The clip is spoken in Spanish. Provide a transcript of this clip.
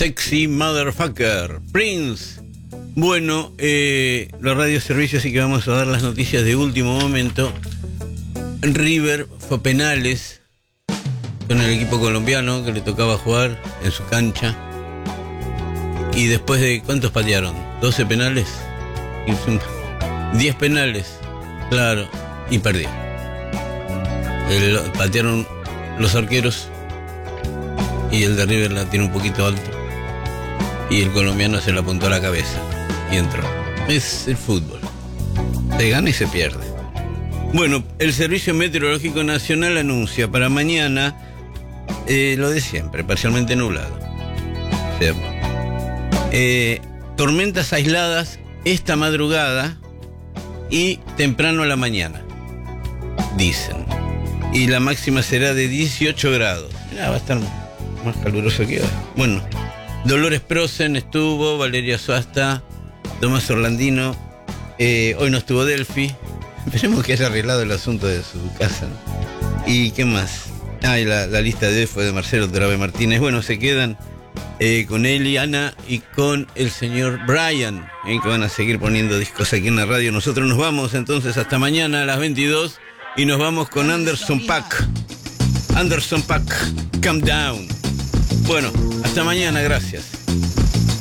Sexy Motherfucker, Prince. Bueno, los radioservicios, sí que vamos a dar las noticias de último momento. River fue a penales con el equipo colombiano que le tocaba jugar en su cancha. Y después de, ¿cuántos patearon? ¿12 penales? 10 penales, claro, y perdió. Patearon los arqueros y el de River la tiene un poquito alto y el colombiano se la apuntó a la cabeza y entró. Es el fútbol, se gana y se pierde. Bueno, el Servicio Meteorológico Nacional anuncia para mañana lo de siempre, parcialmente nublado. O sea, tormentas aisladas esta madrugada y temprano a la mañana, dicen. Y la máxima será de 18 grados. Mirá, va a estar más caluroso que hoy. Bueno, Dolores Prosen estuvo, Valeria Suasta, Tomás Orlandino, hoy no estuvo Delphi. Esperemos que haya arreglado el asunto de su casa, ¿no? ¿Y qué más? Y la lista de hoy fue de Marcelo Torabe Martínez. Bueno, se quedan con Eli, Ana y con el señor Brian, que van a seguir poniendo discos aquí en la radio. Nosotros nos vamos entonces hasta mañana a las 22 y nos vamos con Anderson .Paak. Anderson .Paak, Calm Down. Bueno, hasta mañana, gracias.